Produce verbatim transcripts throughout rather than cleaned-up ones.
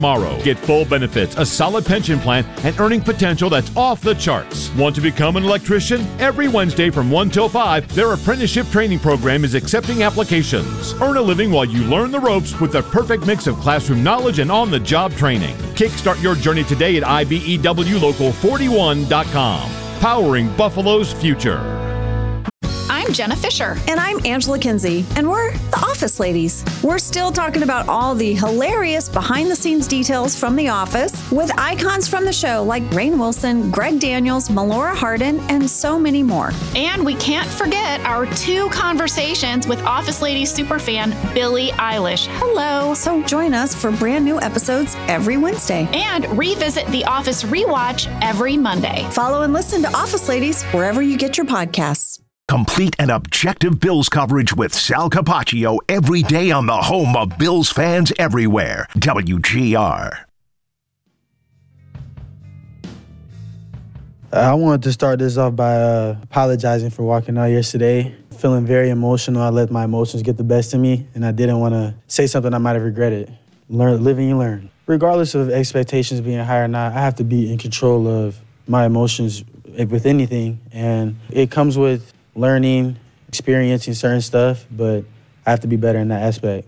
Tomorrow. Get full benefits, a solid pension plan, and earning potential that's off the charts. Want to become an electrician? Every Wednesday from one till five, their apprenticeship training program is accepting applications. Earn a living while you learn the ropes with the perfect mix of classroom knowledge and on-the-job training. Kickstart your journey today at I B E W local forty-one dot com. Powering Buffalo's future. I'm Jenna Fisher. And I'm Angela Kinsey. And we're the Office Ladies. We're still talking about all the hilarious behind-the-scenes details from The Office with icons from the show like Rainn Wilson, Greg Daniels, Melora Hardin, and so many more. And we can't forget our two conversations with Office Ladies superfan Billie Eilish. Hello. So join us for brand new episodes every Wednesday. And revisit The Office Rewatch every Monday. Follow and listen to Office Ladies wherever you get your podcasts. Complete and objective Bills coverage with Sal Capaccio every day on the home of Bills fans everywhere. W G R. I wanted to start this off by uh, apologizing for walking out yesterday. Feeling very emotional. I let my emotions get the best of me, and I didn't want to say something I might have regretted. Learn, live and you learn. Regardless of expectations being high or not, I have to be in control of my emotions with anything, and it comes with learning, experiencing certain stuff, but I have to be better in that aspect.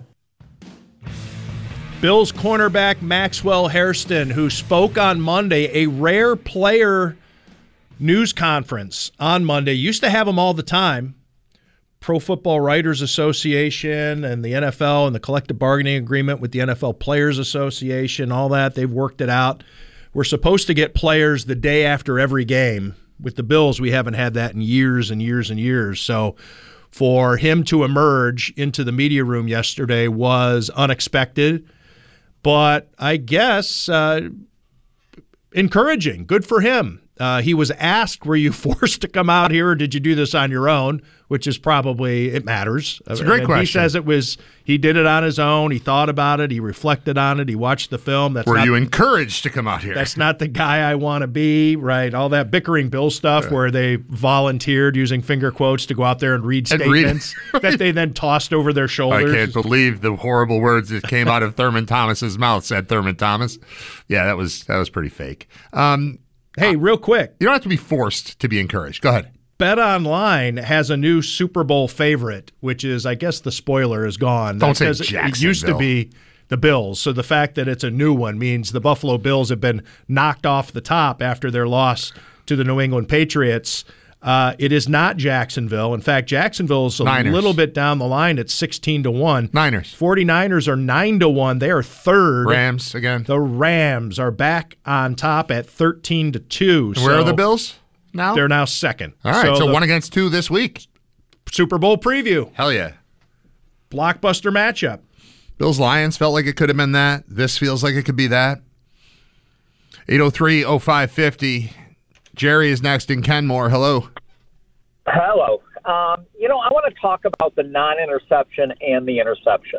Bills cornerback Maxwell Hairston, who spoke on Monday, a rare player news conference on Monday. Used to have them all the time. Pro Football Writers Association and the N F L and the collective bargaining agreement with the N F L Players Association, all that, they've worked it out. We're supposed to get players the day after every game. With the Bills, we haven't had that in years and years and years. So for him to emerge into the media room yesterday was unexpected, but I guess uh, encouraging. Good for him. Uh, he was asked, were you forced to come out here or did you do this on your own? Which is probably, it matters. It's a great and question. He says it was, he did it on his own. He thought about it. He reflected on it. He watched the film. That's Were not, you encouraged to come out here? That's not the guy I want to be, right? All that bickering Bill stuff yeah. where they volunteered using finger quotes to go out there and read and statements read that they then tossed over their shoulders. I can't believe the horrible words that came out of Thurman Thomas's mouth, said Thurman Thomas. Yeah, that was that was pretty fake. Um, hey, real quick. You don't have to be forced to be encouraged. Go ahead. BetOnline has a new Super Bowl favorite, which is, I guess the spoiler is gone. Don't say Jacksonville. It used to be the Bills, so the fact that it's a new one means the Buffalo Bills have been knocked off the top after their loss to the New England Patriots. Uh, it is not Jacksonville. In fact, Jacksonville is a Niners. little bit down the line at sixteen to one. Niners. 49ers are nine to one. They are third. Rams again. The Rams are back on top at thirteen to two. Where so are the Bills now? They're now second. All right, so, so one against two this week. Super Bowl preview. Hell yeah. Blockbuster matchup. Bills-Lions felt like it could have been that. This feels like it could be that. eight oh three oh five fifty. Jerry is next in Kenmore. Hello. Hello. Um, you know, I want to talk about the non-interception and the interception.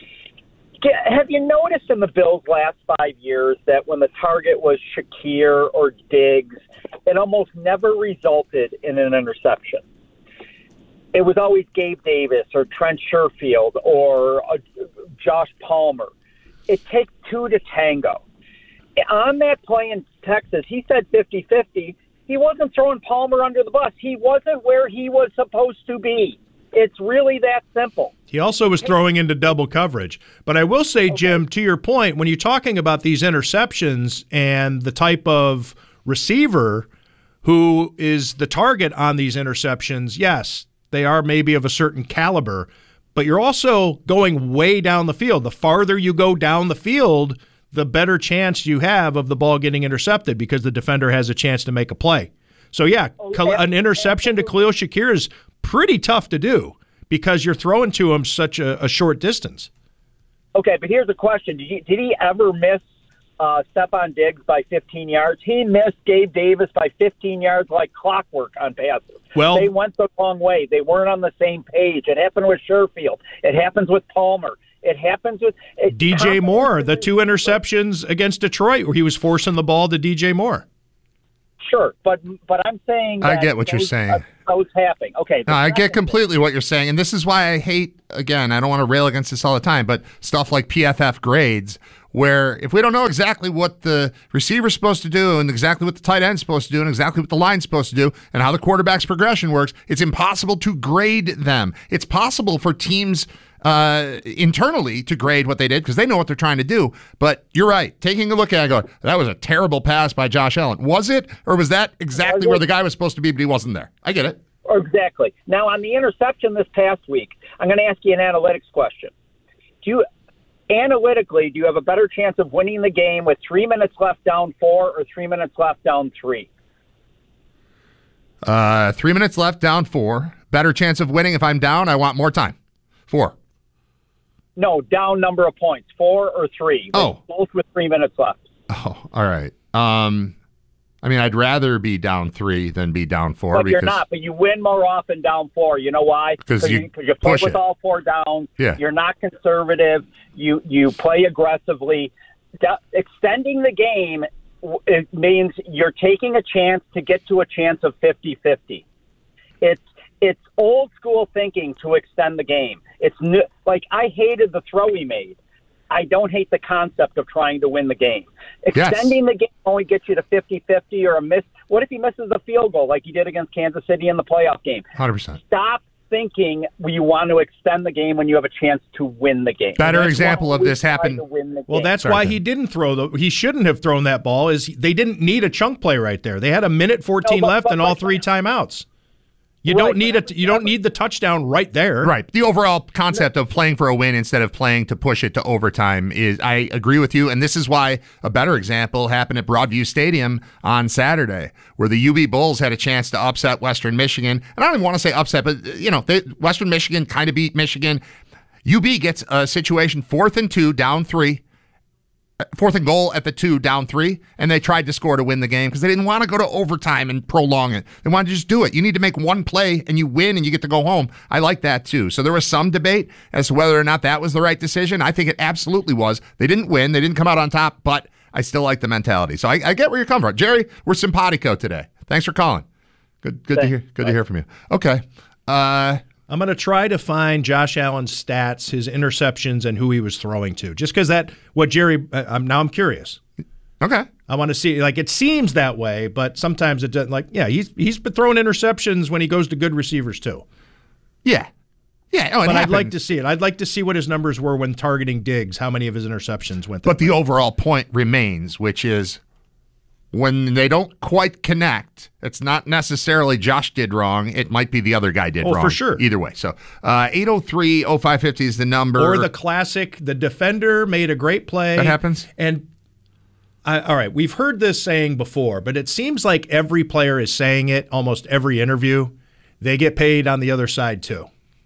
Have you noticed in the Bills' last five years that when the target was Shakir or Diggs, it almost never resulted in an interception? It was always Gabe Davis or Trent Sherfield or uh, Josh Palmer. It takes two to tango. On that play in Texas, he said fifty-fifty. He wasn't throwing Palmer under the bus. He wasn't where he was supposed to be. It's really that simple. He also was throwing into double coverage. But I will say, okay. Jim, to your point, when you're talking about these interceptions and the type of receiver who is the target on these interceptions, yes, they are maybe of a certain caliber, but you're also going way down the field. The farther you go down the field, the better chance you have of the ball getting intercepted because the defender has a chance to make a play. So, yeah, oh, an interception to Khalil Shakir is pretty tough to do because you're throwing to him such a, a short distance. Okay, but here's the question. Did he, did he ever miss uh, Stephon Diggs by fifteen yards? He missed Gabe Davis by fifteen yards like clockwork on passes. Well, they went the wrong way. They weren't on the same page. It happened with Sherfield. It happens with Palmer. It happens with it, D J Moore, the two interceptions against Detroit where he was forcing the ball to D J Moore. Sure, but but I'm saying that I get what those, you're saying. Uh, those happen. Okay. No, I get completely thing. what you're saying, and this is why I hate, again, I don't want to rail against this all the time, but stuff like P F F grades where if we don't know exactly what the receiver's supposed to do and exactly what the tight end's supposed to do and exactly what the line's supposed to do and how the quarterback's progression works, it's impossible to grade them. It's possible for teams uh, internally to grade what they did because they know what they're trying to do. But you're right. Taking a look at it, I go, that was a terrible pass by Josh Allen. Was it? Or was that exactly where the guy was supposed to be, but he wasn't there? I get it. Exactly. Now, on the interception this past week, I'm going to ask you an analytics question. Do you, analytically, do you have a better chance of winning the game with three minutes left down four or three minutes left down three? Uh, three minutes left down four. Better chance of winning if I'm down. I want more time. Four. No, down number of points, four or three. Oh. Both with three minutes left. Oh, all right. Um, I mean, I'd rather be down three than be down four. But because, you're not. But you win more often down four. You know why? Because you, you, you play push with it. all four downs. Yeah. You're not conservative. You you play aggressively. De- extending the game, it means you're taking a chance to get to a chance of fifty-fifty. It's it's old school thinking to extend the game. It's new, like I hated the throw he made. I don't hate the concept of trying to win the game. Extending yes. the game only gets you to fifty-fifty or a miss. What if he misses a field goal like he did against Kansas City in the playoff game? one hundred percent. Stop thinking you want to extend the game when you have a chance to win the game. Better example of this happened. Well, that's Sorry, why he didn't throw the. He shouldn't have thrown that ball. Is they didn't need a chunk play right there. They had a minute fourteen no, but, left but, and all three timeouts. You right, don't need a, You don't need the touchdown right there. Right. The overall concept of playing for a win instead of playing to push it to overtime is, I agree with you, and this is why a better example happened at Broadview Stadium on Saturday, where the U B Bulls had a chance to upset Western Michigan. And I don't even want to say upset, but, you know, they, Western Michigan kind of beat Michigan. U B gets a situation fourth and two, down three. Fourth and goal at the two, down three, and they tried to score to win the game because they didn't want to go to overtime and prolong it. They wanted to just do it. You need to make one play, and you win, and you get to go home. I like that, too. So there was some debate as to whether or not that was the right decision. I think it absolutely was. They didn't win. They didn't come out on top, but I still like the mentality. So I, I get where you're coming from. Jerry, we're simpatico today. Thanks for calling. Good good Thanks. to hear Good Bye. to hear from you. Okay. Uh... I'm going to try to find Josh Allen's stats, his interceptions, and who he was throwing to. Just because that, what Jerry, I'm, now I'm curious. Okay. I want to see, like, it seems that way, but sometimes it doesn't, like, yeah, he's he's been throwing interceptions when he goes to good receivers, too. Yeah. Yeah, oh, it But happens. I'd like to see it. I'd like to see what his numbers were when targeting Diggs, how many of his interceptions went there. But the overall point remains, which is, when they don't quite connect, it's not necessarily Josh did wrong. It might be the other guy did oh, wrong. for sure. Either way. So uh, eight oh three oh five fifty is the number. Or the classic, the defender made a great play. That happens. And, I, all right, we've heard this saying before, but it seems like every player is saying it almost every interview. They get paid on the other side, too.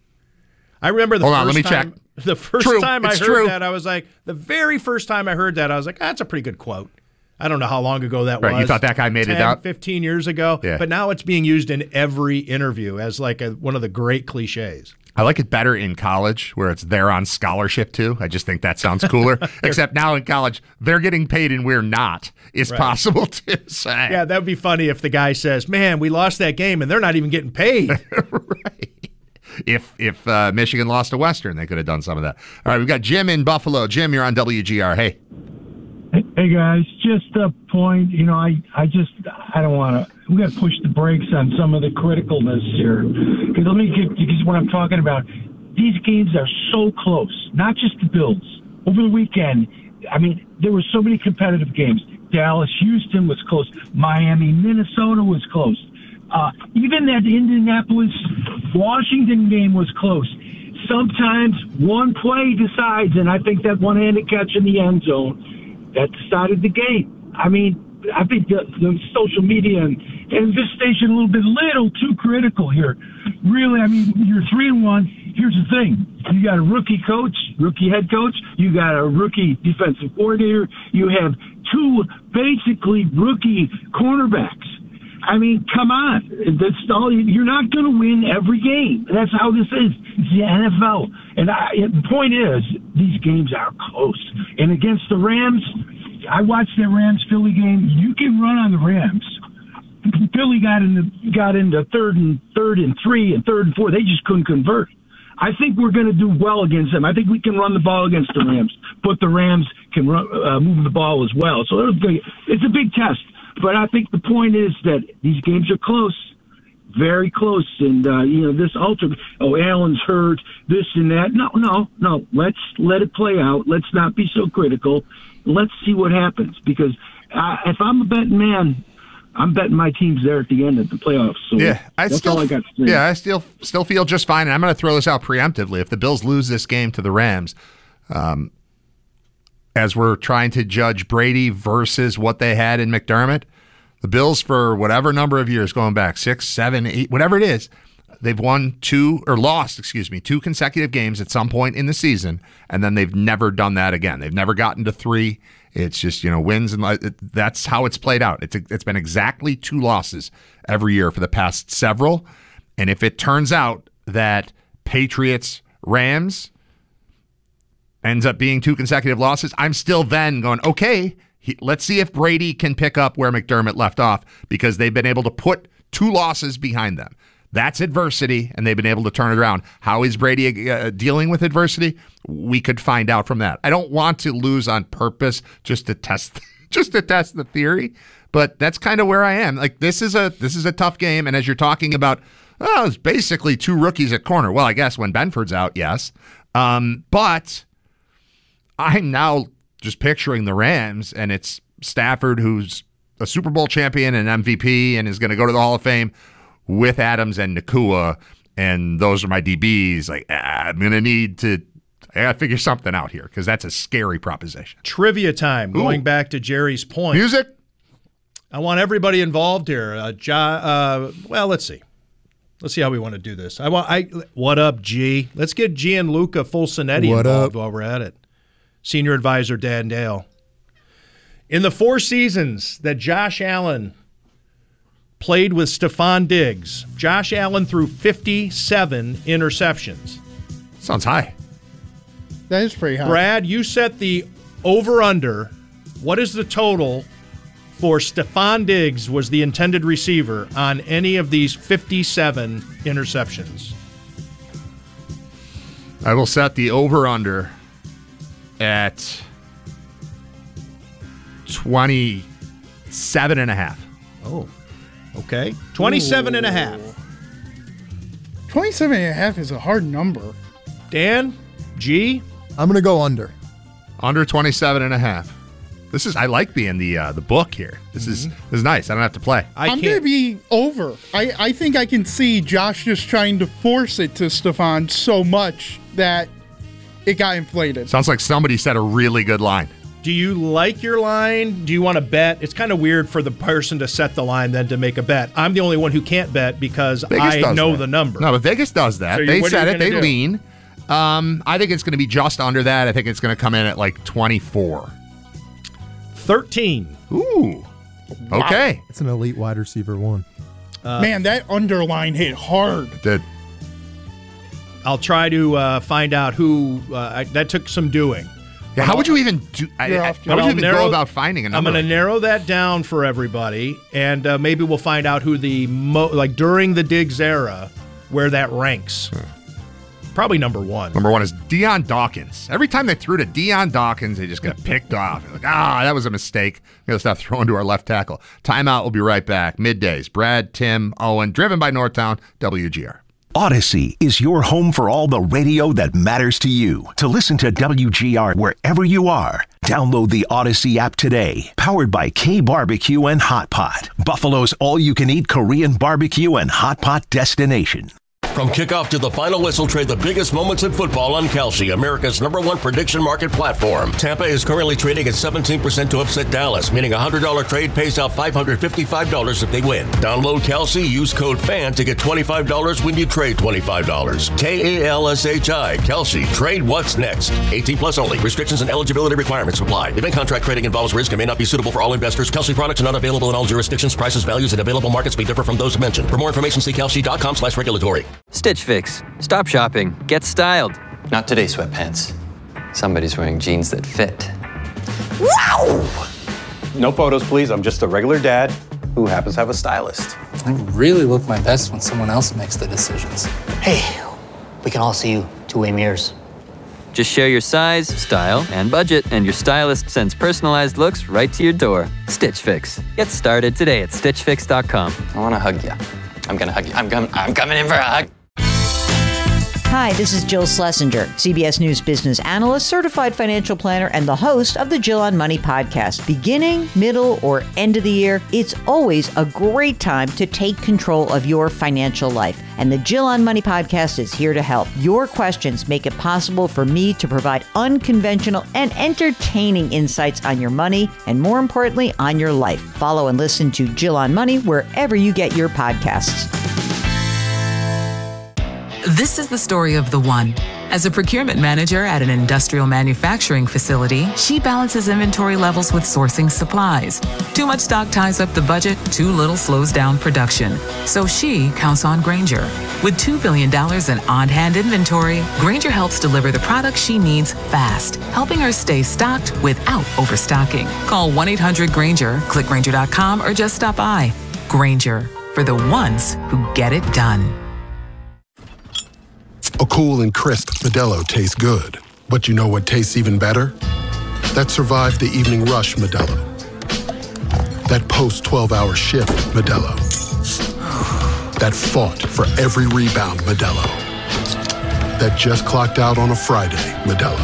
I remember the Hold first on, let me time, check. The first True. time It's I heard true. that, I was like, the very first time I heard that, I was like, that's a pretty good quote. I don't know how long ago that right, was. You thought that guy made ten, it up? fifteen years ago. Yeah. But now it's being used in every interview as like a, one of the great cliches. I like it better in college where it's they're on scholarship too. I just think that sounds cooler. Except now in college, they're getting paid and we're not. It's right. possible to say. Yeah, that would be funny if the guy says, man, we lost that game and they're not even getting paid. Right. If if uh, Michigan lost to Western, they could have done some of that. All right, we've got Jim in Buffalo. Jim, you're on W G R. Hey. Hey guys, just a point. You know, I, I just I don't want to. We got to push the brakes on some of the criticalness here. Because let me give because what I'm talking about. These games are so close. Not just the Bills. Over the weekend, I mean, there were so many competitive games. Dallas, Houston was close. Miami, Minnesota was close. Uh, even that Indianapolis, Washington game was close. Sometimes one play decides, and I think that one-handed catch in the end zone. That decided the game. I mean, I think the, the social media and, and this station a little bit, little too critical here. Really, I mean, you're three and one. Here's the thing: you got a rookie coach, rookie head coach. You got a rookie defensive coordinator. You have two basically rookie cornerbacks. I mean, come on. That's all. You're not going to win every game. That's how this is. It's the N F L. And I, the point is, these games are close. And against the Rams, I watched the Rams-Philly game. You can run on the Rams. Philly got into got into third and third and three and third and four. They just couldn't convert. I think we're going to do well against them. I think we can run the ball against the Rams, but the Rams can run, uh, move the ball as well. So it'll be, it's a big test. But I think the point is that these games are close, very close. And, uh, you know, this ultra, oh, Allen's hurt, this and that. No, no, no. Let's let it play out. Let's not be so critical. Let's see what happens. Because I, if I'm a betting man, I'm betting my team's there at the end of the playoffs. So yeah, I that's still, all I got to say. Yeah, I still still feel just fine. And I'm going to throw this out preemptively. If the Bills lose this game to the Rams, um, as we're trying to judge Brady versus what they had in McDermott, the Bills for whatever number of years going back, six, seven, eight, whatever it is, they've won two or lost, excuse me, two consecutive games at some point in the season, and then they've never done that again. They've never gotten to three. It's just, you know, wins, and that's how it's played out. It's it's been exactly two losses every year for the past several. And if it turns out that Patriots Rams ends up being two consecutive losses, I'm still then going, okay, he, let's see if Brady can pick up where McDermott left off, because they've been able to put two losses behind them. That's adversity, and they've been able to turn it around. How is Brady uh, dealing with adversity? We could find out from that. I don't want to lose on purpose just to test, just to test the theory, but that's kind of where I am. Like this is a this is a tough game, and as you're talking about, oh, it's basically two rookies at corner. Well, I guess when Benford's out, yes, um, but I'm now just picturing the Rams, and it's Stafford, who's a Super Bowl champion and M V P, and is going to go to the Hall of Fame with Adams and Nacua, and those are my D Bs. Like, ah, I'm going to need to I got to figure something out here, because that's a scary proposition. Trivia time, Ooh. Going back to Jerry's point. Music? I want everybody involved here. Uh, ja, uh, well, let's see. Let's see how we want to do this. I want. I What up, G? Let's get Gianluca Fulcinetti what involved up? While we're at it. Senior advisor Dan Dale. In the four seasons that Josh Allen played with Stephon Diggs, Josh Allen threw fifty-seven interceptions. Sounds high. That is pretty high. Brad, you set the over-under. What is the total for Stephon Diggs was the intended receiver on any of these fifty-seven interceptions? I will set the over-under at twenty-seven and a half. Oh, okay. twenty-seven and a half. twenty-seven and a half is a hard number. Dan, G? I'm going to go under. Under twenty-seven and a half. This is, I like being the uh, the book here. This mm-hmm. is this is nice. I don't have to play. I I'm going to be over. I, I think I can see Josh just trying to force it to Stephon so much that it got inflated. Sounds like somebody said a really good line. Do you like your line? Do you want to bet? It's kind of weird for the person to set the line then to make a bet. I'm the only one who can't bet because Vegas I know that. the number. No, but Vegas does that. So they said it. They do? lean. Um, I think it's going to be just under that. I think it's going to come in at like twenty-four. thirteen. Ooh. Wow. Okay. It's an elite wide receiver one. Uh, Man, that underline hit hard. It did. I'll try to uh, find out who. Uh, I, that took some doing. Yeah, how would you even do? I, I, how would you even narrow, go about finding a number? I'm going to narrow that down for everybody, and uh, maybe we'll find out who the mo- like during the Diggs era where that ranks. Hmm. Probably number one. Number one is Deion Dawkins. Every time they threw to Deion Dawkins, they just got picked off. Like, ah, that was a mistake. We're going to stop throwing to our left tackle. Timeout. We'll be right back. Middays. Brad, Tim, Owen, driven by Northtown, W G R. Odyssey is your home for all the radio that matters to you. To listen to W G R wherever you are, download the Odyssey app today. Powered by K Barbecue and Hot Pot, Buffalo's all-you-can-eat Korean barbecue and hot pot destination. From kickoff to the final whistle, trade the biggest moments in football on Kalshi, America's number one prediction market platform. Tampa is currently trading at seventeen percent to upset Dallas, meaning a one hundred dollars trade pays out five hundred fifty-five dollars if they win. Download Kalshi, use code FAN to get twenty-five dollars when you trade twenty-five dollars. K A L S H I, Kalshi. Trade what's next. eighteen plus only. Restrictions and eligibility requirements apply. Event contract trading involves risk and may not be suitable for all investors. Kalshi products are not available in all jurisdictions. Prices, values, and available markets may differ from those mentioned. For more information, see kalshi.com slash regulatory. Stitch Fix. Stop shopping. Get styled. Not today, sweatpants. Somebody's wearing jeans that fit. Wow! No photos, please. I'm just a regular dad who happens to have a stylist. I really look my best when someone else makes the decisions. Hey, we can all see you two-way mirrors. Just share your size, style, and budget, and your stylist sends personalized looks right to your door. Stitch Fix. Get started today at stitch fix dot com. I want to hug you. I'm going to hug you. I'm, com- I'm coming in for a hug. Hi, this is Jill Schlesinger, C B S News business analyst, certified financial planner, and the host of the Jill on Money podcast. Beginning, middle, or end of the year, it's always a great time to take control of your financial life. And the Jill on Money podcast is here to help. Your questions make it possible for me to provide unconventional and entertaining insights on your money, and more importantly, on your life. Follow and listen to Jill on Money wherever you get your podcasts. This is the story of the one. As a procurement manager at an industrial manufacturing facility, she balances inventory levels with sourcing supplies. Too much stock ties up the budget, too little slows down production. So she counts on Grainger. With two billion dollars in on-hand inventory, Grainger helps deliver the products she needs fast, helping her stay stocked without overstocking. Call one eight hundred Grainger, click Grainger dot com, or just stop by. Grainger, for the ones who get it done. A cool and crisp Modelo tastes good. But you know what tastes even better? That survived the evening rush Modelo. That post twelve hour shift Modelo. That fought for every rebound Modelo. That just clocked out on a Friday Modelo.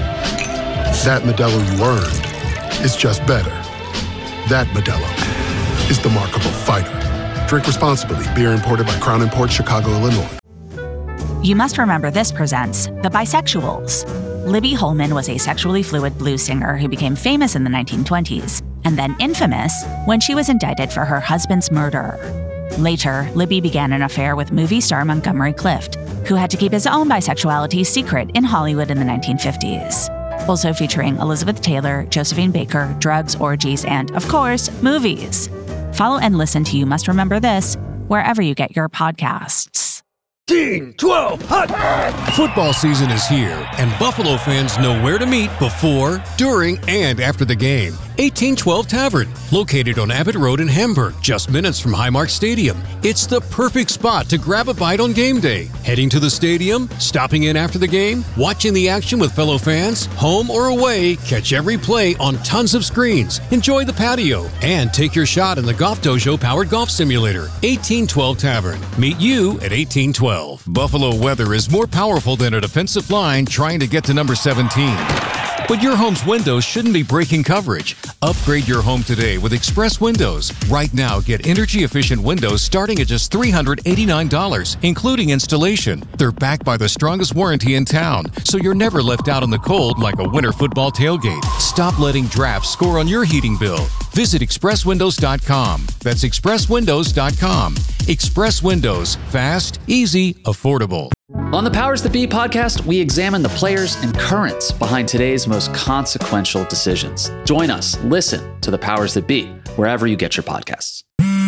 That Modelo you earned is just better. That Modelo is the Markable Fighter. Drink responsibly. Beer imported by Crown Imports, Chicago, Illinois. You Must Remember This presents The Bisexuals. Libby Holman was a sexually fluid blues singer who became famous in the nineteen twenties, and then infamous when she was indicted for her husband's murder. Later, Libby began an affair with movie star Montgomery Clift, who had to keep his own bisexuality secret in Hollywood in the nineteen fifties. Also featuring Elizabeth Taylor, Josephine Baker, drugs, orgies, and, of course, movies. Follow and listen to You Must Remember This wherever you get your podcasts. twelve, hot! Football season is here, and Buffalo fans know where to meet before, during, and after the game. eighteen twelve Tavern, located on Abbott Road in Hamburg, just minutes from Highmark Stadium. It's the perfect spot to grab a bite on game day. Heading to the stadium, stopping in after the game, watching the action with fellow fans, home or away, catch every play on tons of screens, enjoy the patio, and take your shot in the Golf Dojo powered golf simulator. eighteen twelve Tavern. Meet you at eighteen twelve. Buffalo weather is more powerful than a defensive line trying to get to number seventeen. But your home's windows shouldn't be breaking coverage. Upgrade your home today with Express Windows. Right now, get energy-efficient windows starting at just three hundred eighty-nine dollars, including installation. They're backed by the strongest warranty in town, so you're never left out in the cold like a winter football tailgate. Stop letting drafts score on your heating bill. Visit express windows dot com. That's express windows dot com. Express Windows. Fast, easy, affordable. On the Powers That Be podcast, we examine the players and currents behind today's most consequential decisions. Join us, listen to the Powers That Be, wherever you get your podcasts.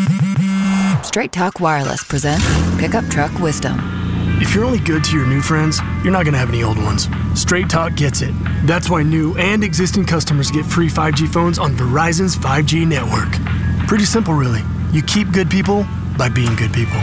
Straight Talk Wireless presents Pickup Truck Wisdom. If you're only good to your new friends, you're not going to have any old ones. Straight Talk gets it. That's why new and existing customers get free five G phones on Verizon's five G network. Pretty simple, really. You keep good people by being good people.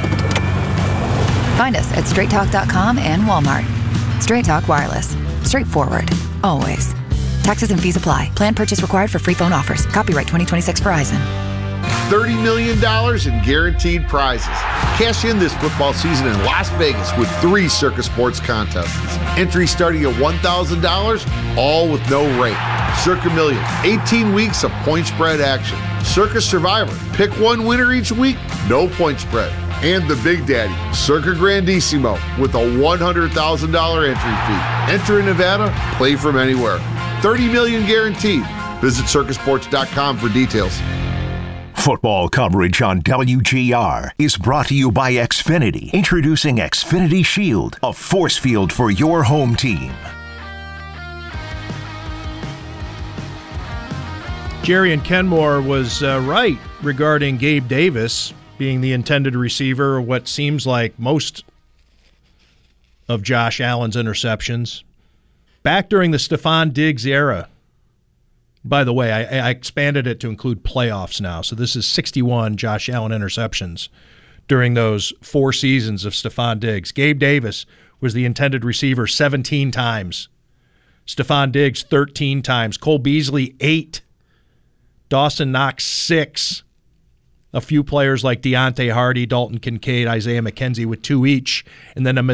Find us at straight talk dot com and Walmart. Straight Talk Wireless. Straightforward. Always. Taxes and fees apply. Plan purchase required for free phone offers. Copyright twenty twenty-six Verizon. thirty million dollars in guaranteed prizes. Cash in this football season in Las Vegas with three Circa Sports contests. Entry starting at one thousand dollars, all with no rate. Circa Million, eighteen weeks of point spread action. Circa Survivor, pick one winner each week, no point spread. And the Big Daddy, Circa Grandissimo, with a one hundred thousand dollars entry fee. Enter in Nevada, play from anywhere. thirty million dollars guaranteed. Visit circa sports dot com for details. Football coverage on W G R is brought to you by Xfinity. Introducing Xfinity Shield, a force field for your home team. Jerry and Kenmore was uh, right regarding Gabe Davis being the intended receiver, what seems like most of Josh Allen's interceptions. Back during the Stephon Diggs era, by the way, I, I expanded it to include playoffs now, so this is sixty-one Josh Allen interceptions during those four seasons of Stephon Diggs. Gabe Davis was the intended receiver seventeen times Stephon Diggs thirteen times. Cole Beasley eight. Dawson Knox six. A few players like Deontay Hardy, Dalton Kincaid, Isaiah McKenzie with two each. And then a,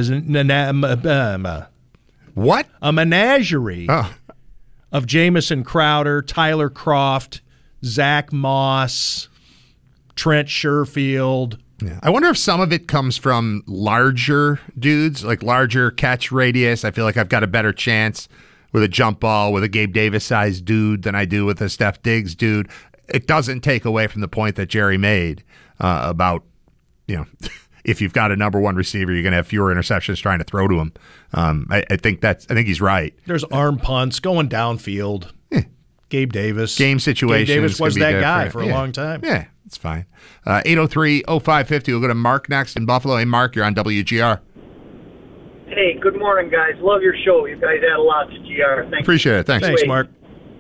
a, what? a menagerie oh. of Jamison Crowder, Tyler Kroft, Zach Moss, Trent Sherfield. Yeah. I wonder if some of it comes from larger dudes, like larger catch radius. I feel like I've got a better chance with a jump ball with a Gabe Davis-sized dude than I do with a Steph Diggs dude. It doesn't take away from the point that Jerry made uh, about, you know, if you've got a number one receiver, you're going to have fewer interceptions trying to throw to him. Um, I, I think that's. I think he's right. There's arm punts going downfield. Yeah. Gabe Davis. Game situations. Gabe Davis was that different. guy for yeah. a long time. Yeah, it's fine. Uh, eight oh three oh five fifty. We'll go to Mark next in Buffalo. Hey, Mark, you're on W G R. Hey, good morning, guys. Love your show. You guys add a lot to G R. Thank Appreciate you. it. Thanks. Thanks, Mark.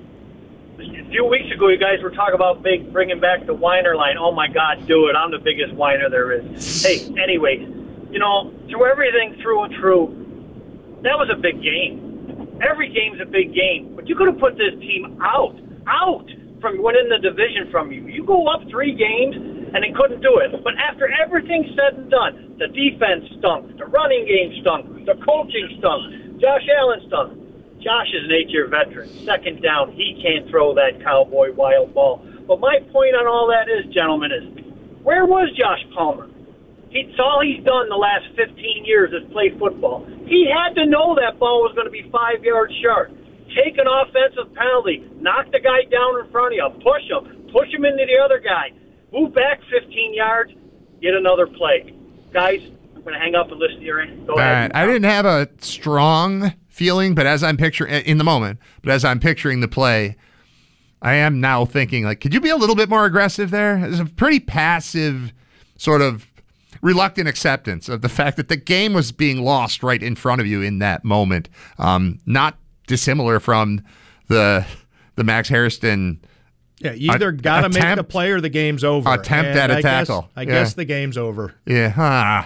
A few weeks ago, you guys were talking about big, bringing back the whiner line. Oh, my God, do it. I'm the biggest whiner there is. Hey, anyway, you know, through everything through and through, that was a big game. Every game's a big game. But you could have put this team out, out from winning the division from you. You go up three games, and they couldn't do it. But after everything's said and done, the defense stunk, the running game stunk, the coaching stunk, Josh Allen stunk. Josh is an eight-year veteran. Second down, he can't throw that cowboy wild ball. But my point on all that is, gentlemen, is where was Josh Palmer? He, it's all he's done the last fifteen years is play football. He had to know that ball was going to be five yards short. Take an offensive penalty. Knock the guy down in front of you. Push him. Push him into the other guy. Move back fifteen yards. Get another play. Guys, I'm going to hang up and listen to your end. Go All ahead. right. I didn't have a strong feeling, but as I'm picturing in the moment, but as I'm picturing the play, I am now thinking, like, could you be a little bit more aggressive there? It's a pretty passive, sort of reluctant acceptance of the fact that the game was being lost right in front of you in that moment. Um, not dissimilar from the the Max Hairston. Yeah, you either got to make the play or the game's over. Attempt and at a I tackle. Guess, I yeah. guess the game's over. Yeah. Ah.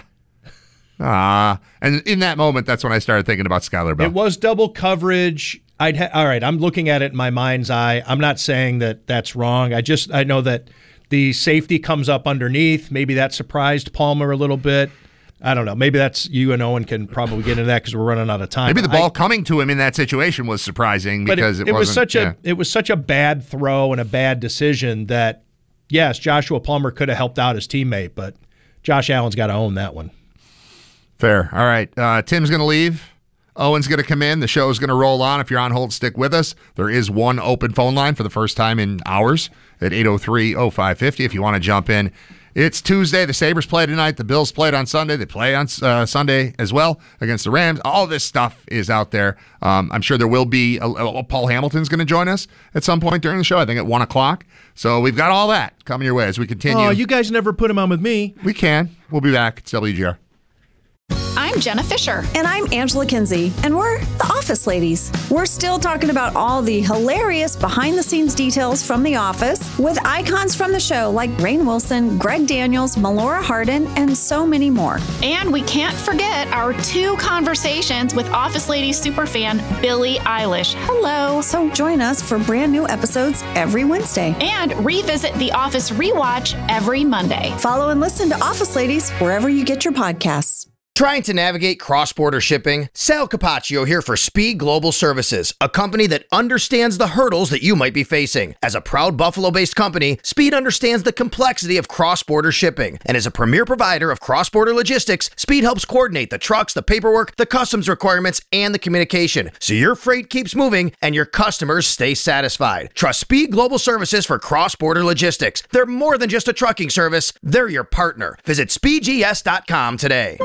Ah. And in that moment, that's when I started thinking about Skylar Bell. It was double coverage. I'd ha- all right, I'm looking at it in my mind's eye. I'm not saying that that's wrong. I just I know that the safety comes up underneath. Maybe that surprised Palmer a little bit. I don't know. Maybe that's you and Owen can probably get into that because we're running out of time. Maybe the ball I, coming to him in that situation was surprising because it, it, it was wasn't, such yeah. a it was such a bad throw and a bad decision that yes, Joshua Palmer could have helped out his teammate, but Josh Allen's got to own that one. Fair. All right. Uh, Tim's going to leave. Owen's going to come in. The show's going to roll on. If you're on hold, stick with us. There is one open phone line for the first time in hours at eight oh three oh five fifty if you want to jump in. It's Tuesday. The Sabres play tonight. The Bills played on Sunday. They play on uh, Sunday as well against the Rams. All this stuff is out there. Um, I'm sure there will be. A, a, Paul Hamilton's going to join us at some point during the show, I think at one o'clock. So we've got all that coming your way as we continue. Oh, you guys never put him on with me. We can. We'll be back. It's W G R. I'm Jenna Fisher. And I'm Angela Kinsey. And we're the Office Ladies. We're still talking about all the hilarious behind-the-scenes details from The Office with icons from the show like Rainn Wilson, Greg Daniels, Melora Hardin, and so many more. And we can't forget our two conversations with Office Ladies superfan Billie Eilish. Hello. So join us for brand new episodes every Wednesday. And revisit The Office Rewatch every Monday. Follow and listen to Office Ladies wherever you get your podcasts. Trying to navigate cross-border shipping? Sal Capaccio here for Speed Global Services, a company that understands the hurdles that you might be facing. As a proud Buffalo-based company, Speed understands the complexity of cross-border shipping. And as a premier provider of cross-border logistics, Speed helps coordinate the trucks, the paperwork, the customs requirements, and the communication, so your freight keeps moving and your customers stay satisfied. Trust Speed Global Services for cross-border logistics. They're more than just a trucking service. They're your partner. Visit speed g s dot com today.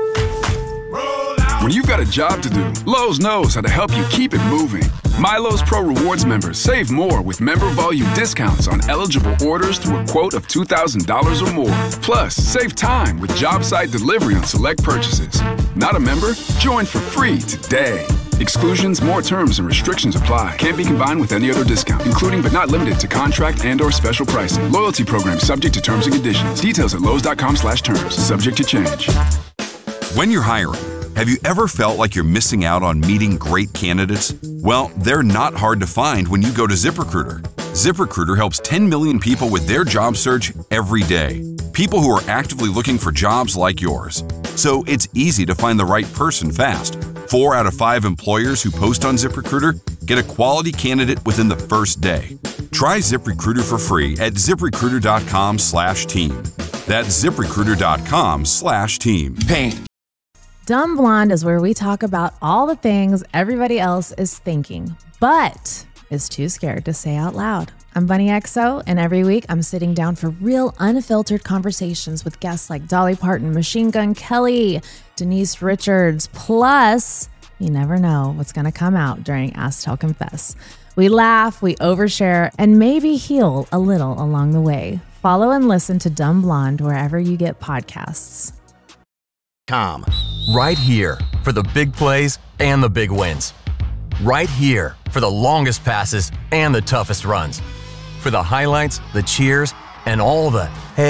When you've got a job to do, Lowe's knows how to help you keep it moving. MyLowe's Pro Rewards members save more with member volume discounts on eligible orders through a quote of two thousand dollars or more. Plus, save time with job site delivery on select purchases. Not a member? Join for free today. Exclusions, more terms, and restrictions apply. Can't be combined with any other discount, including but not limited to contract and or special pricing. Loyalty program subject to terms and conditions. Details at lowes dot com slash terms. Subject to change. When you're hiring, Have you ever felt like you're missing out on meeting great candidates? Well, they're not hard to find when you go to ZipRecruiter. ZipRecruiter helps ten million people with their job search every day. People who are actively looking for jobs like yours. So it's easy to find the right person fast. Four out of five employers who post on ZipRecruiter get a quality candidate within the first day. Try ZipRecruiter for free at ZipRecruiter.com slash team. That's ZipRecruiter.com slash team. Pain. Dumb Blonde is where we talk about all the things everybody else is thinking, but is too scared to say out loud. I'm Bunny X O, and every week I'm sitting down for real unfiltered conversations with guests like Dolly Parton, Machine Gun Kelly, Denise Richards, plus you never know what's going to come out during Ask Tell Confess. We laugh, we overshare, and maybe heal a little along the way. Follow and listen to Dumb Blonde wherever you get podcasts. Com. Right here for the big plays and the big wins. Right here for the longest passes and the toughest runs. For the highlights, the cheers, and all the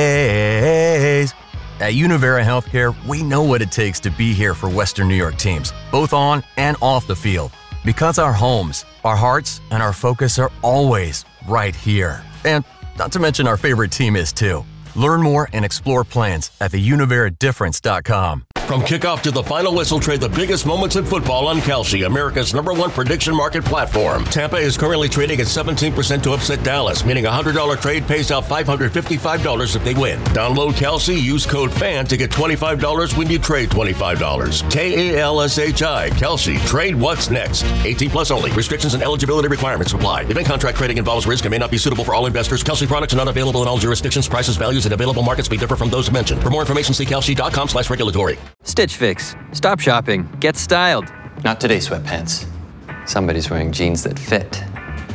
hey's. At Univera Healthcare, we know what it takes to be here for Western New York teams, both on and off the field. Because our homes, our hearts, and our focus are always right here. And not to mention our favorite team is too. Learn more and explore plans at the univera difference dot com. From kickoff to the final whistle, trade the biggest moments in football on Kalshi, America's number one prediction market platform. Tampa is currently trading at seventeen percent to upset Dallas, meaning a one hundred dollars trade pays out five hundred fifty-five dollars if they win. Download Kalshi, use code FAN to get twenty-five dollars when you trade twenty-five dollars. K A L S H I, Kalshi. Trade what's next. eighteen plus only. Restrictions and eligibility requirements apply. Event contract trading involves risk and may not be suitable for all investors. Kalshi products are not available in all jurisdictions. Prices, values, and available markets may differ from those mentioned. For more information, see kalshi dot com slash regulatory. Stitch Fix. Stop shopping. Get styled. Not today, sweatpants. Somebody's wearing jeans that fit.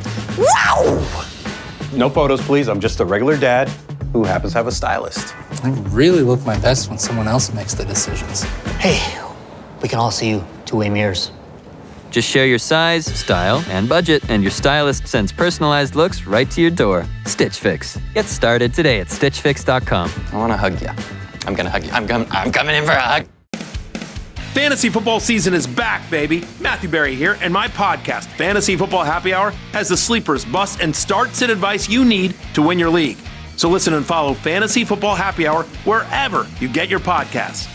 Wow! No photos, please. I'm just a regular dad who happens to have a stylist. I really look my best when someone else makes the decisions. Hey, we can all see you two-way mirrors. Just share your size, style, and budget, and your stylist sends personalized looks right to your door. Stitch Fix. Get started today at stitch fix dot com. I want to hug you. I'm going to hug you. I'm, com- I'm coming in for a hug. Fantasy football season is back, baby. Matthew Berry here, and my podcast, Fantasy Football Happy Hour, has the sleepers, busts, and start-sit advice you need to win your league. So listen and follow Fantasy Football Happy Hour wherever you get your podcasts.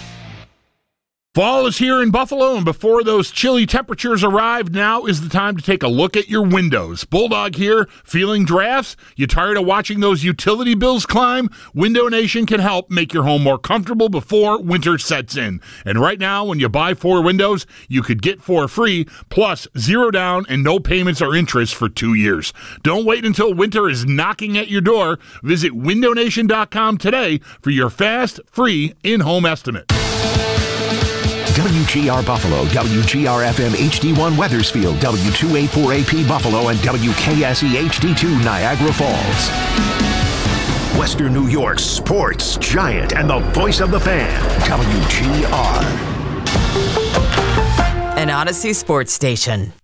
Fall is here in Buffalo, and before those chilly temperatures arrive, now is the time to take a look at your windows. Bulldog here, feeling drafts? You tired of watching those utility bills climb? Window Nation can help make your home more comfortable before winter sets in. And right now, when you buy four windows, you could get four free, plus zero down and no payments or interest for two years. Don't wait until winter is knocking at your door. Visit window nation dot com today for your fast, free in-home estimate. W G R Buffalo, W G R F M H D one Weathersfield, W two eighty-four A P Buffalo, and W K S E H D two Niagara Falls. Western New York's sports giant and the voice of the fan, W G R. An Odyssey sports station.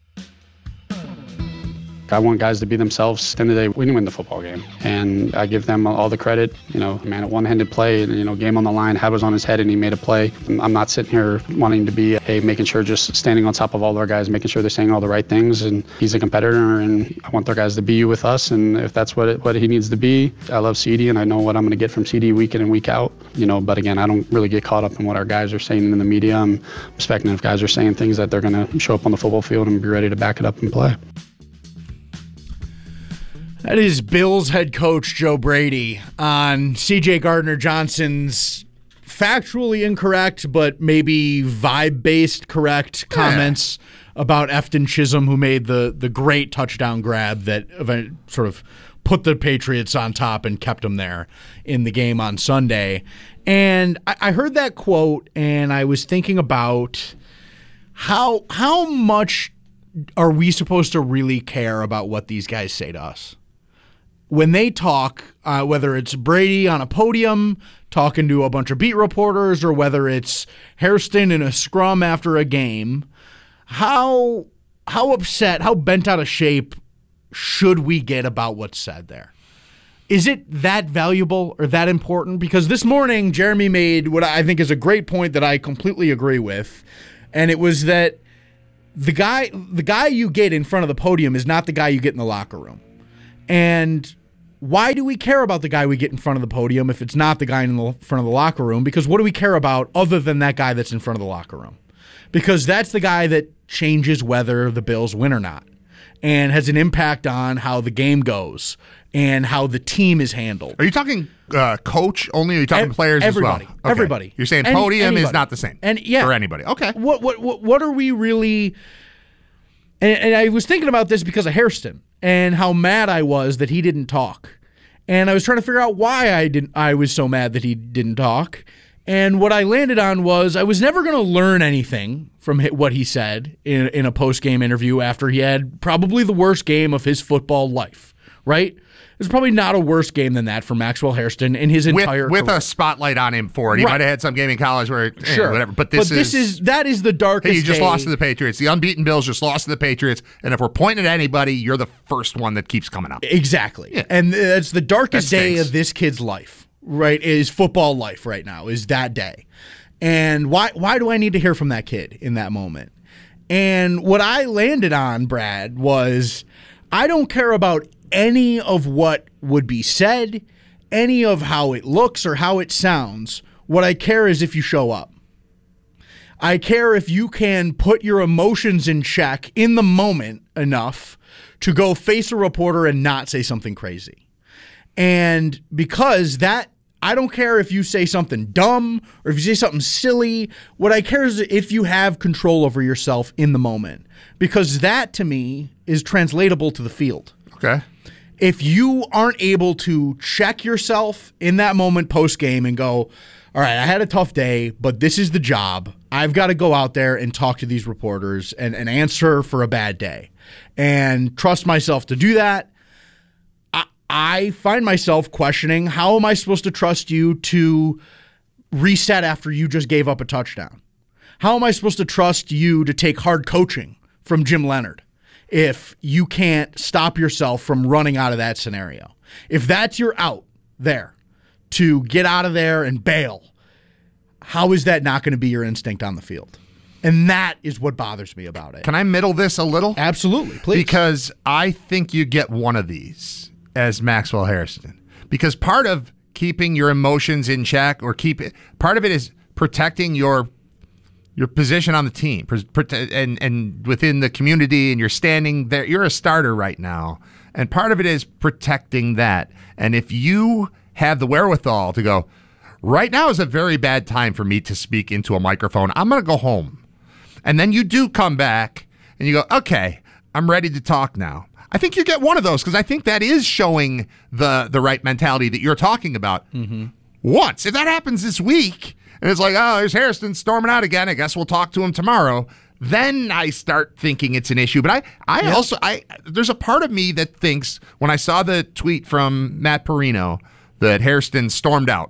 I want guys to be themselves. At the end of the day, we didn't win the football game, and I give them all the credit. You know, man, a one-handed play, you know, game on the line, head was on his head, and he made a play. I'm not sitting here wanting to be, hey, making sure just standing on top of all our guys, making sure they're saying all the right things, and he's a competitor, and I want their guys to be with us, and if that's what it, what he needs to be, I love C D, and I know what I'm going to get from C D week in and week out, you know, but again, I don't really get caught up in what our guys are saying in the media. I'm expecting if guys are saying things that they're going to show up on the football field and be ready to back it up and play. That is Bills head coach Joe Brady on C J Gardner-Johnson's factually incorrect but maybe vibe-based correct comments yeah. about Efton Chisholm, who made the, the great touchdown grab that sort of put the Patriots on top and kept them there in the game on Sunday. And I, I heard that quote, and I was thinking about how how much are we supposed to really care about what these guys say to us? When they talk, uh, whether it's Brady on a podium talking to a bunch of beat reporters or whether it's Hairston in a scrum after a game, how how upset, how bent out of shape should we get about what's said there? is it that valuable or that important? Because this morning, Jeremy made what I think is a great point that I completely agree with, and it was that the guy the guy you get in front of the podium is not the guy you get in the locker room. And why do we care about the guy we get in front of the podium if it's not the guy in the front of the locker room? Because what do we care about other than that guy that's in front of the locker room? Because that's the guy that changes whether the Bills win or not and has an impact on how the game goes and how the team is handled. Are you talking uh, coach only, or are you talking e- players everybody, as well? Okay. Everybody. You're saying Any, podium anybody. is not the same and, yeah, for anybody. Okay. What what what, what are we really... And, and I was thinking about this because of Hairston and how mad I was that he didn't talk. And I was trying to figure out why I didn't. I was so mad that he didn't talk. And what I landed on was I was never going to learn anything from what he said in, in a post-game interview after he had probably the worst game of his football life, right? There's probably not a worse game than that for Maxwell Hairston in his entire with, with career. a spotlight on him for it. He right. might have had some game in college where, eh, sure. whatever. But this, but this is, is that is the darkest hey, you just day. lost to the Patriots. The unbeaten Bills just lost to the Patriots. And if we're pointing at anybody, you're the first one that keeps coming up. Exactly. Yeah. And it's the darkest day of this kid's life, right? Is football life right now, is that day. And why why do I need to hear from that kid in that moment? And what I landed on, Brad, was I don't care about any of what would be said, any of how it looks or how it sounds. What I care is if you show up. I care if you can put your emotions in check in the moment enough to go face a reporter and not say something crazy. And because that, I don't care if you say something dumb or if you say something silly. What I care is if you have control over yourself in the moment, because that to me is translatable to the field. Okay. If you aren't able to check yourself in that moment post-game and go, all right, I had a tough day, but this is the job. I've got to go out there and talk to these reporters and, and answer for a bad day and trust myself to do that. I, I find myself questioning, how am I supposed to trust you to reset after you just gave up a touchdown? How am I supposed to trust you to take hard coaching from Jim Leonard if you can't stop yourself from running out of that scenario? If that's your out there to get out of there and bail, how is that not going to be your instinct on the field? And that is what bothers me about it. Can I middle this a little? Absolutely, please. Because I think you get one of these as Maxwell Hairston. Because part of keeping your emotions in check, or keep it, part of it is protecting your your position on the team and and within the community, and you're standing there. You're a starter right now, and part of it is protecting that. And if you have the wherewithal to go, right now is a very bad time for me to speak into a microphone, I'm going to go home. And then you do come back and you go, okay, I'm ready to talk now. I think you get one of those, because I think that is showing the the right mentality that you're talking about. Mm-hmm. Once, if that happens this week, and it's like, oh, there's Hairston storming out again, I guess we'll talk to him tomorrow, then I start thinking it's an issue. But I, I yeah. also, I there's a part of me that thinks, when I saw the tweet from Matt Perino that Hairston stormed out,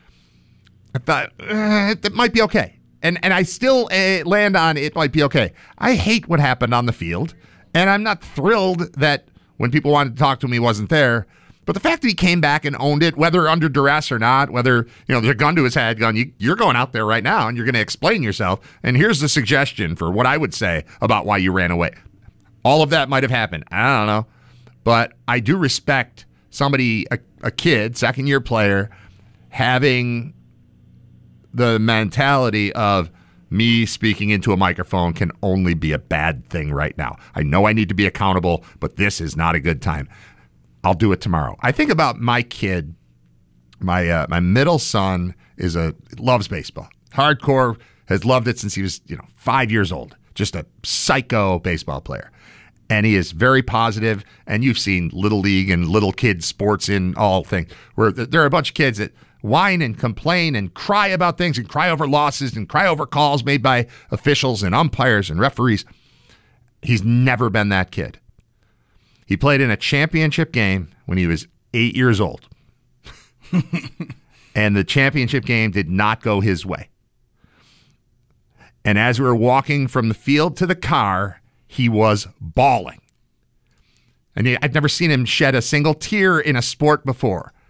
I thought, uh, that might be okay. And and I still uh, land on it might be okay. I hate what happened on the field, and I'm not thrilled that when people wanted to talk to him, he wasn't there. But the fact that he came back and owned it, whether under duress or not, whether, you know, there's a gun to his head, gun, you, you're going out there right now and you're going to explain yourself. And here's the suggestion for what I would say about why you ran away. All of that might have happened. I don't know. But I do respect somebody, a, a kid, second year player, having the mentality of, me speaking into a microphone can only be a bad thing right now. I know I need to be accountable, but this is not a good time. I'll do it tomorrow. I think about my kid. My uh, my middle son is a loves baseball. Hardcore, has loved it since he was, you know, five years old. Just a psycho baseball player. And he is very positive. And you've seen Little League and little kid sports in all things, where there are a bunch of kids that whine and complain and cry about things and cry over losses and cry over calls made by officials and umpires and referees. He's never been that kid. He played in a championship game when he was eight years old. And the championship game did not go his way. And as we were walking from the field to the car, he was bawling. And he, I'd never seen him shed a single tear in a sport before.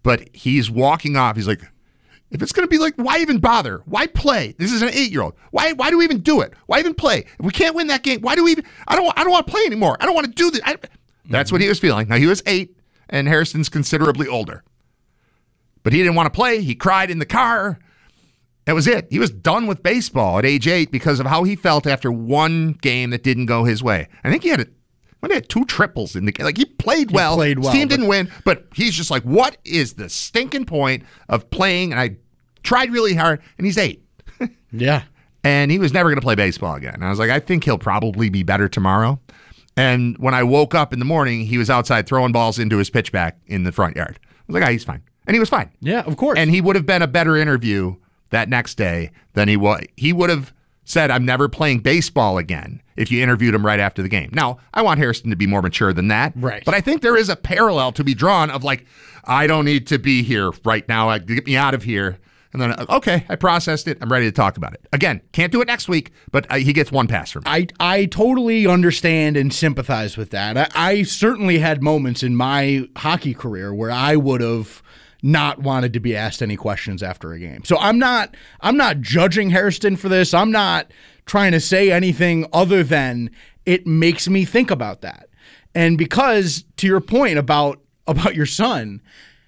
but he's walking off. He's like, if it's going to be like, why even bother? Why play? This is an eight-year-old. Why Why do we even do it? Why even play? If we can't win that game, why do we even? I don't I don't want to play anymore. I don't want to do this. I, that's what he was feeling. Now, he was eight, and Hairston's considerably older. But he didn't want to play. He cried in the car. That was it. He was done with baseball at age eight because of how he felt after one game that didn't go his way. I think he had a He had two triples in the game. Like, he played well. He played well. His team but- didn't win, but he's just like, what is the stinking point of playing? And I tried really hard, and he's eight. Yeah. And he was never going to play baseball again. And I was like, I think he'll probably be better tomorrow. And when I woke up in the morning, he was outside throwing balls into his pitchback in the front yard. I was like, ah, he's fine. And he was fine. Yeah, of course. And he would have been a better interview that next day than he was. He would have said, I'm never playing baseball again if you interviewed him right after the game. Now, I want Hairston to be more mature than that. Right. But I think there is a parallel to be drawn of like, I don't need to be here right now. Get me out of here. And then, okay, I processed it. I'm ready to talk about it. Again, can't do it next week, but uh, he gets one pass from me. I, I totally understand and sympathize with that. I, I certainly had moments in my hockey career where I would have not wanted to be asked any questions after a game. So I'm not I'm not judging Hairston for this. I'm not trying to say anything other than it makes me think about that. And because, to your point about about your son,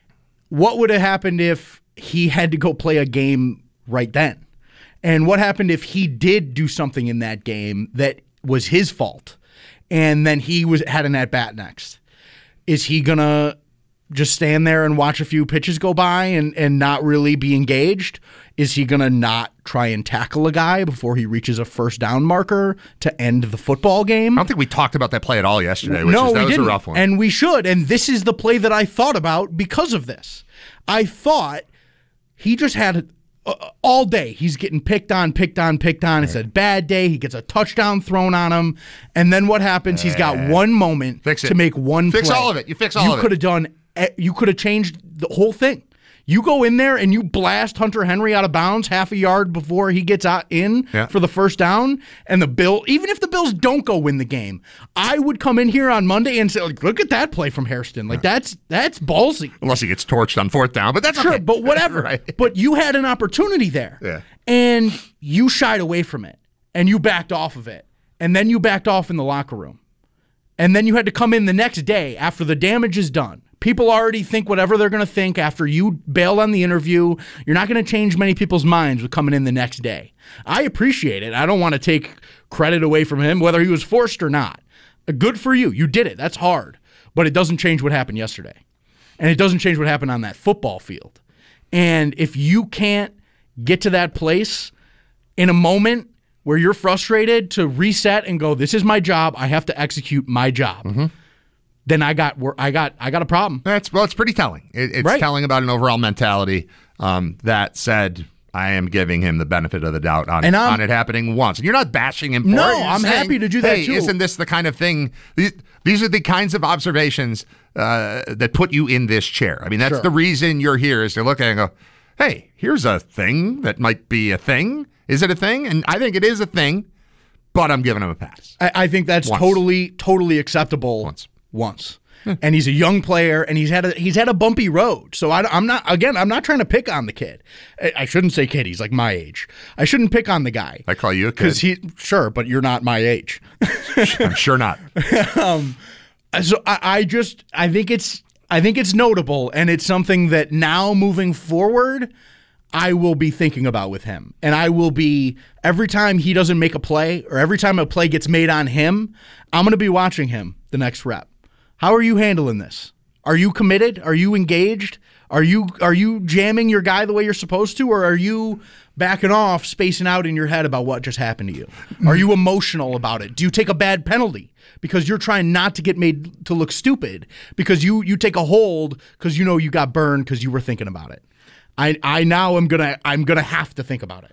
what would have happened if he had to go play a game right then? And what happened if he did do something in that game that was his fault and then he was had an at-bat next? Is he going to just stand there and watch a few pitches go by and, and not really be engaged? Is he going to not try and tackle a guy before he reaches a first down marker to end the football game? I don't think we talked about that play at all yesterday, which no, is, that we was didn't. a rough one. And we should. And this is the play that I thought about because of this. I thought he just had uh, all day. He's getting picked on, picked on, picked on. It's a bad day. He gets a touchdown thrown on him. And then what happens? He's got one moment Fix it. to make one Fix play. all of it. You fix all of You it. could have done You could have changed the whole thing. You go in there and you blast Hunter Henry out of bounds half a yard before he gets out in Yeah. for the first down, and the Bill, even if the Bills don't go win the game, I would come in here on Monday and say, like, look at that play from Hairston. Like, that's that's ballsy. Unless he gets torched on fourth down, but that's Sure, okay. but whatever. Right. But you had an opportunity there. Yeah. And you shied away from it, and you backed off of it, and then you backed off in the locker room. And then you had to come in the next day after the damage is done. People already think whatever they're going to think after you bail on the interview. You're not going to change many people's minds with coming in the next day. I appreciate it. I don't want to take credit away from him, whether he was forced or not. Good for you. You did it. That's hard. But it doesn't change what happened yesterday. And it doesn't change what happened on that football field. And if you can't get to that place in a moment where you're frustrated to reset and go, this is my job, I have to execute my job. Mm-hmm. Then I got I got I got a problem. That's well, it's pretty telling. It, it's Right. telling about an overall mentality um, that said, I am giving him the benefit of the doubt on, And I'm- on it happening once. And you're not bashing him for No, it. You're I'm saying, happy to do that hey, too. Isn't this the kind of thing? These, these are the kinds of observations uh, that put you in this chair. I mean, that's Sure. the reason you're here is to look at it and go, hey, here's a thing that might be a thing. Is it a thing? And I think it is a thing, but I'm giving him a pass. I, I think that's Once. totally totally acceptable. Once, once, and he's a young player, and he's had a he's had a bumpy road. So I, I'm not again. I'm not trying to pick on the kid. I, I shouldn't say kid. He's like my age. I shouldn't pick on the guy. I call you a kid. Because he sure, but you're not my age. I'm sure not. um, so I, I just I think it's I think it's notable, and it's something that now moving forward, I will be thinking about with him. And I will be, every time he doesn't make a play or every time a play gets made on him, I'm going to be watching him the next rep. How are you handling this? Are you committed? Are you engaged? Are you are you jamming your guy the way you're supposed to, or are you backing off, spacing out in your head about what just happened to you? Are you emotional about it? Do you take a bad penalty because you're trying not to get made to look stupid because you you take a hold because you know you got burned because you were thinking about it? I I now am gonna I'm gonna have to think about it.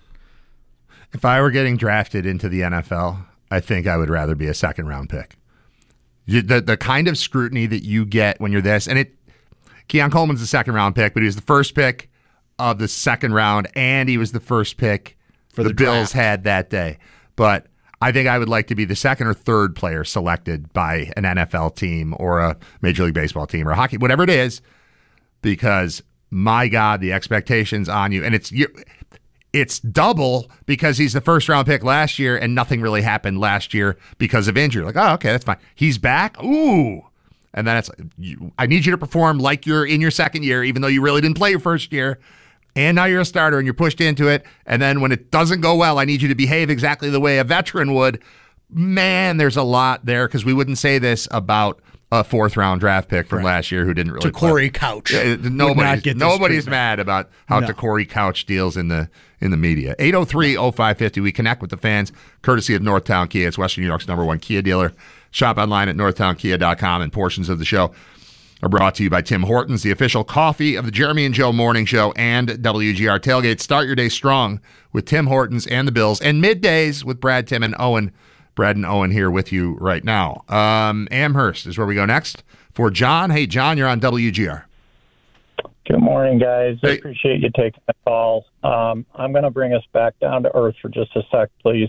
If I were getting drafted into the N F L, I think I would rather be a second round pick. You- The the kind of scrutiny that you get when you're this, and it, Keon Coleman's the second round pick, but he was the first pick of the second round, and he was the first pick For the, the Bills draft. had that day. But I think I would like to be the second or third player selected by an N F L team or a Major League Baseball team or hockey, whatever it is, because my God, the expectations on you. And it's you. It's double because he's the first round pick last year and nothing really happened last year because of injury. Like, oh, okay, that's fine. He's back. Ooh. And then it's, you, I need you to perform like you're in your second year, even though you really didn't play your first year. And now you're a starter and you're pushed into it. And then when it doesn't go well, I need you to behave exactly the way a veteran would. Man, there's a lot there because we wouldn't say this about a fourth round draft pick from right. last year who didn't really to Corey Couch. Uh, nobody's nobody's mad about how no. Corey Couch deals in the in the media. eight oh three oh five five oh. We connect with the fans courtesy of Northtown Kia. It's Western New York's number one Kia dealer. Shop online at northtown kia dot com, and portions of the show are brought to you by Tim Hortons, the official coffee of the Jeremy and Joe Morning Show and W G R Tailgate. Start your day strong with Tim Hortons and the Bills, and middays with Brad, Tim, and Owen. Brad and Owen here with you right now. Um, Amherst is where we go next for John. Hey, John, you're on W G R. Good morning, guys. Hey. I appreciate you taking the call. Um, I'm going to bring us back down to earth for just a sec, please.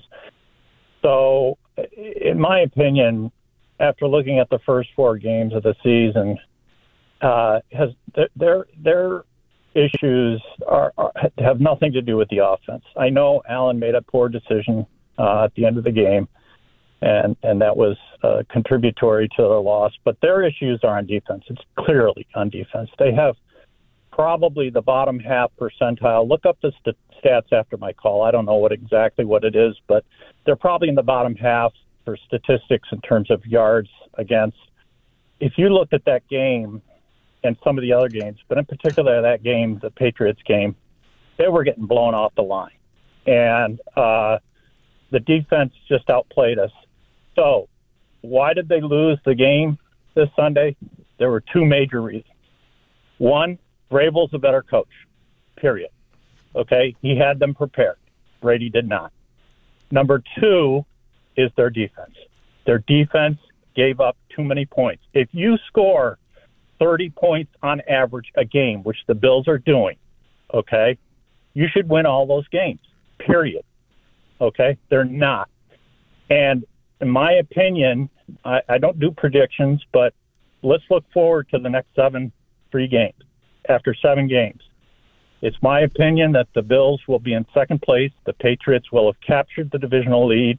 So, in my opinion, after looking at the first four games of the season, uh, has their their issues are, are have nothing to do with the offense. I know Allen made a poor decision uh, at the end of the game, and and that was uh, contributory to the loss. But their issues are on defense. It's clearly on defense. They have probably the bottom half percentile. Look up the st- stats after my call. I don't know what exactly what it is, but they're probably in the bottom half for statistics in terms of yards against. If you looked at that game and some of the other games, but in particular that game, the Patriots game, they were getting blown off the line. And uh, the defense just outplayed us. So why did they lose the game this Sunday? There were two major reasons. One, Vrabel's a better coach, period. Okay? He had them prepared. Brady did not. Number two is their defense. Their defense gave up too many points. If you score thirty points on average a game, which the Bills are doing, okay, you should win all those games, period. Okay? They're not. And in my opinion, I, I don't do predictions, but let's look forward to the next seven free games. After seven games, it's my opinion that the Bills will be in second place. The Patriots will have captured the divisional lead.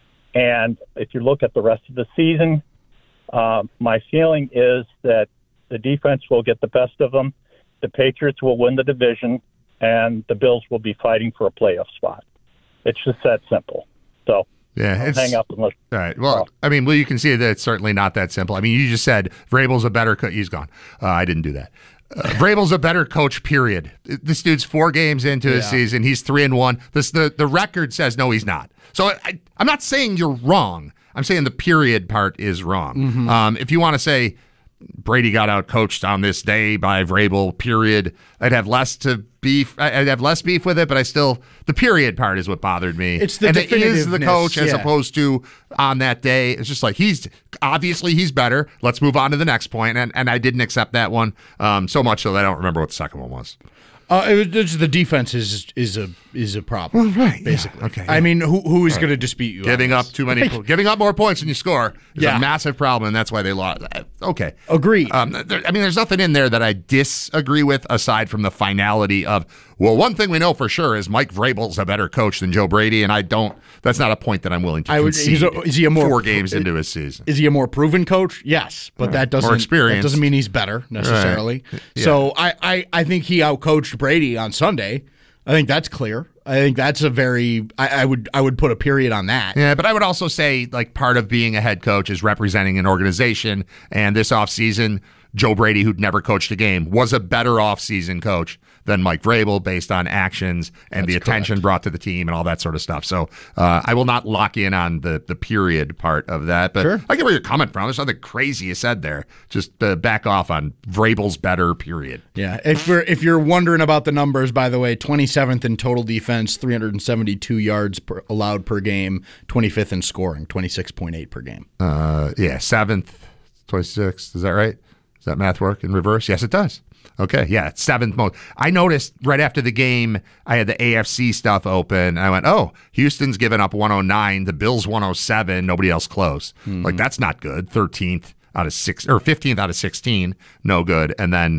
And if you look at the rest of the season, uh, my feeling is that the defense will get the best of them. The Patriots will win the division, and the Bills will be fighting for a playoff spot. It's just that simple. So yeah, it's, hang up and listen. All right. Well, I mean, well, you can see that it's certainly not that simple. I mean, you just said Vrabel's a better coach. He's gone. Uh, I didn't do that. Uh, Vrabel's a better coach, period. This dude's four games into his yeah. season. He's three and one. This the, the record says no, he's not. So I, I'm not saying you're wrong. I'm saying the period part is wrong. Mm-hmm. Um, if you want to say Brady got out coached on this day by Vrabel, period, I'd have less to beef. I'd have less beef with it, but I still the period part is what bothered me. It's the and it is the coach as yeah. opposed to on that day. It's just like he's obviously he's better. Let's move on to the next point. And and I didn't accept that one um, so much so that I don't remember what the second one was. Uh, it was, the defense is is a is a problem. Well, right, basically. Yeah, okay. I yeah. mean, who who is right. going to dispute you? Giving up too many, giving up more points than you score is yeah. a massive problem, and that's why they lost. Okay, agreed. Um, there, I mean, there's nothing in there that I disagree with aside from the finality of. Well, one thing we know for sure is Mike Vrabel's a better coach than Joe Brady, and I don't. That's not a point that I'm willing to I would, concede. He's a, is he a more four games into his season? Is he a more proven coach? Yes, but right. that doesn't more experienced. That doesn't mean he's better necessarily. Right. Yeah. So I, I, I think he outcoached Brady on Sunday. I think that's clear. I think that's a very. I, I would I would put a period on that. Yeah, but I would also say like part of being a head coach is representing an organization. And this offseason, Joe Brady, who'd never coached a game, was a better offseason coach than Mike Vrabel based on actions and That's the attention correct. brought to the team and all that sort of stuff. So uh, I will not lock in on the the period part of that. But sure. I get where you're coming from. There's nothing crazy you said there. Just uh, back off on Vrabel's better, period. Yeah. If you're, if you're wondering about the numbers, by the way, twenty-seventh in total defense, three hundred seventy-two yards per, allowed per game, twenty-fifth in scoring, twenty-six point eight per game. Uh, yeah, seventh, twenty-sixth. Is that right? Does that math work in reverse? Yes, it does. Okay, yeah, it's seventh most. I noticed right after the game, I had the A F C stuff open. I went, oh, Houston's given up one oh nine, the Bills one oh seven, nobody else close. Mm-hmm. Like, that's not good. thirteenth out of six, or fifteenth out of sixteen, no good. And then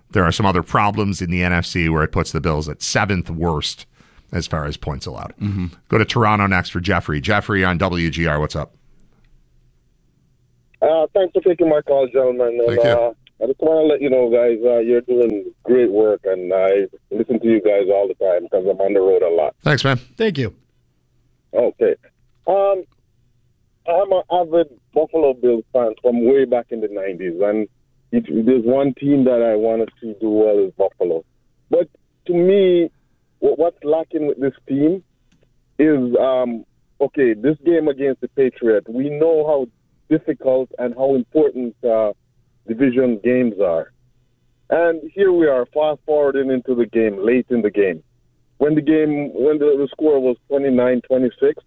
there are some other problems in the N F C where it puts the Bills at seventh worst as far as points allowed. Mm-hmm. Go to Toronto next for Jeffrey. Jeffrey on W G R, what's up? Uh, thanks for taking my call, gentlemen. And, Thank you. Uh, I just want to let you know, guys, uh, you're doing great work, and I listen to you guys all the time because I'm on the road a lot. Thanks, man. Thank you. Okay. Um, I'm an avid Buffalo Bills fan from way back in the nineties, and it, there's one team that I want to see do well is Buffalo. But to me, what, what's lacking with this team is, um, okay, this game against the Patriots, we know how difficult and how important uh, division games are. And here we are, fast forwarding into the game, late in the game. When the game, when the, the score was twenty-nine twenty-six,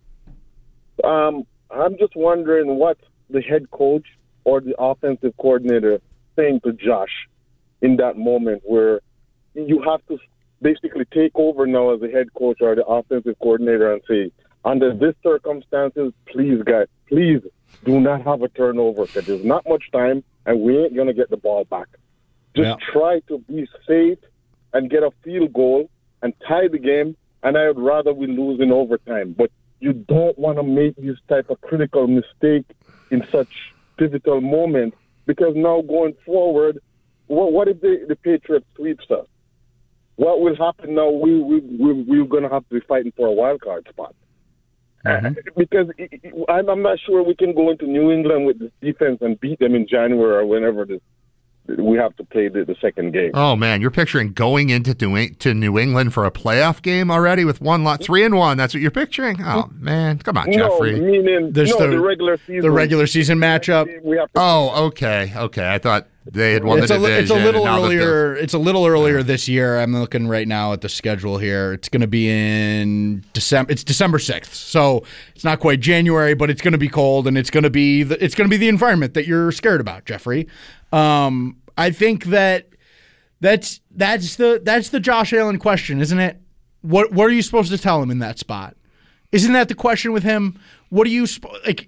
um, I'm just wondering what the head coach or the offensive coordinator saying to Josh in that moment where you have to basically take over now as the head coach or the offensive coordinator and say, under these circumstances, please, guys, please do not have a turnover because there's not much time and we ain't going to get the ball back. Just yeah. try to be safe and get a field goal and tie the game, and I would rather we lose in overtime. But you don't want to make this type of critical mistake in such pivotal moments because now going forward, what, what if the, the Patriots sweeps us? What will happen now? We, we, we, we're going to have to be fighting for a wild card spot. Mm-hmm. Uh, because it, it, I'm, I'm not sure we can go into New England with this defense and beat them in January or whenever this, we have to play the, the second game. Oh man, you're picturing going into New, to New England for a playoff game already with one lot, three and one. That's what you're picturing. Oh man, come on, Jeffrey. No, meaning There's no, the, the regular season. The regular season matchup. We have to oh, okay, okay. I thought they had won it's the a, division. It's a little and earlier. It's a little earlier this year. I'm looking right now at the schedule here. It's going to be in December. It's December sixth, so it's not quite January, but it's going to be cold, and it's going to be the, it's going to be the environment that you're scared about, Jeffrey. Um, I think that that's that's the that's the Josh Allen question, isn't it? What what are you supposed to tell him in that spot? Isn't that the question with him? What do you like?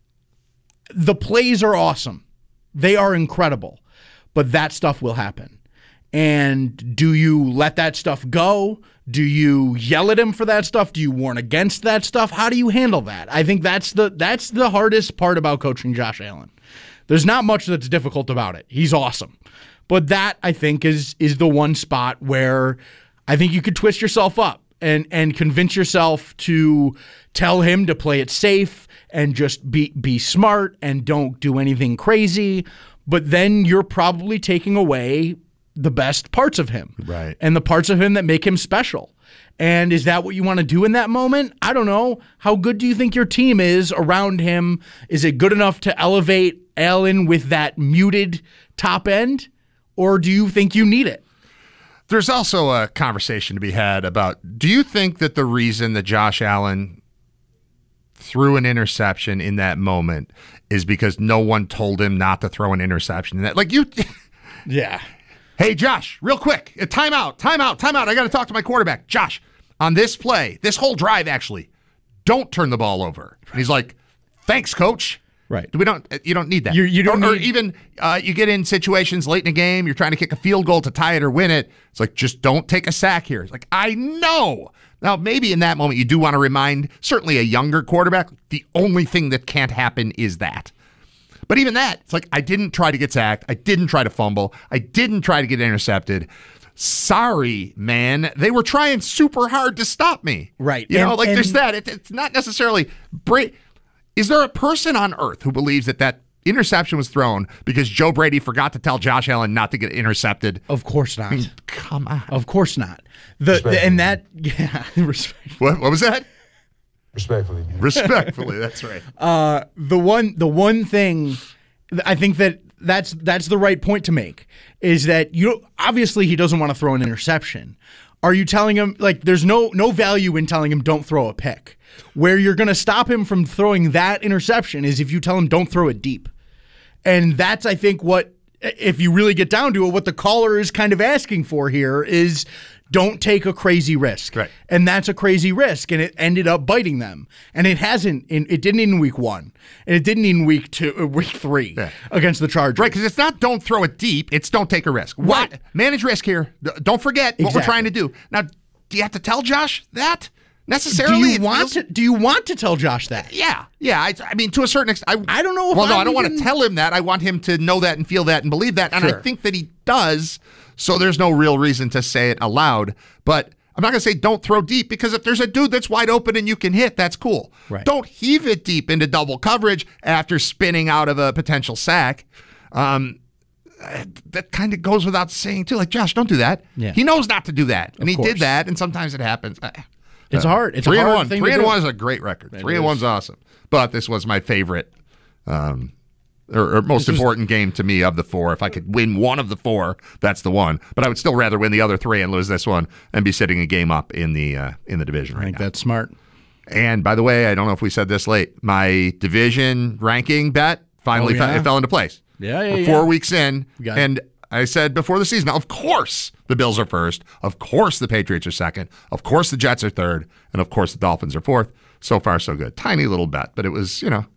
The plays are awesome, they are incredible, but that stuff will happen. And do you let that stuff go? Do you yell at him for that stuff? Do you warn against that stuff? How do you handle that? I think that's the that's the hardest part about coaching Josh Allen. There's not much that's difficult about it. He's awesome. But that, I think, is is the one spot where I think you could twist yourself up and and convince yourself to tell him to play it safe and just be be smart and don't do anything crazy. But then you're probably taking away the best parts of him. Right. And the parts of him that make him special. And is that what you want to do in that moment? I don't know. How good do you think your team is around him? Is it good enough to elevate Allen with that muted top end? Or do you think you need it? There's also a conversation to be had about, do you think that the reason that Josh Allen threw an interception in that moment is because no one told him not to throw an interception in that? Like you... Yeah. Hey, Josh, real quick, timeout, timeout, timeout. I got to talk to my quarterback. Josh, on this play, this whole drive, actually, don't turn the ball over. And he's like, thanks, coach. Right. We don't. You don't need that. You, you don't. Or, need... or even uh, you get in situations late in a game, you're trying to kick a field goal to tie it or win it. It's like, just don't take a sack here. It's like, I know. Now, maybe in that moment, you do want to remind, certainly a younger quarterback, the only thing that can't happen is that. But even that, it's like, I didn't try to get sacked. I didn't try to fumble. I didn't try to get intercepted. Sorry, man. They were trying super hard to stop me. Right. You and, know, like and, there's that. It, it's not necessarily... Bra- Is there a person on earth who believes that that interception was thrown because Joe Brady forgot to tell Josh Allen not to get intercepted? Of course not. I mean, come on. Of course not. The, the And that... Yeah. What, what was that? Respectfully. Respectfully, that's right. Uh, the one, the one thing, I think that that's that's the right point to make is that you obviously he doesn't want to throw an interception. Are you telling him like there's no no value in telling him don't throw a pick? Where you're going to stop him from throwing that interception is if you tell him don't throw it deep, and that's I think what if you really get down to it, what the caller is kind of asking for here is don't take a crazy risk. Right. And that's a crazy risk, and it ended up biting them. And it hasn't. In, it didn't in week one, and it didn't in week two, uh, week three yeah. against the Chargers. Right, because it's not don't throw it deep. It's don't take a risk. Right. What? Manage risk here. Don't forget exactly. what we're trying to do. Now, do you have to tell Josh that? Necessarily, do you want feels, to? Do you want to tell Josh that? Yeah, yeah. I, I mean, to a certain extent, I, I don't know. If well, no, I'm I don't even... want to tell him that. I want him to know that and feel that and believe that, and sure. I think that he does. So there's no real reason to say it aloud. But I'm not going to say don't throw deep, because if there's a dude that's wide open and you can hit, that's cool. Right. Don't heave it deep into double coverage after spinning out of a potential sack. Um, that kind of goes without saying too. Like, Josh, don't do that. Yeah. He knows not to do that, and of he course. did that, and sometimes it happens. It's hard. It's three a hard and one. Thing three to and do. one is a great record. It three is. and one's awesome. But this was my favorite, um, or, or most this important was, game to me of the four. If I could win one of the four, that's the one. But I would still rather win the other three and lose this one and be sitting a game up in the uh, in the division. I right think now. That's smart. And by the way, I don't know if we said this late. My division ranking bet finally oh, yeah. fe- it fell into place. Yeah, yeah, We're yeah. Four weeks in, Got and. It. I said before the season, of course the Bills are first, of course the Patriots are second, of course the Jets are third, and of course the Dolphins are fourth. So far, so good. Tiny little bet, but it was, you know,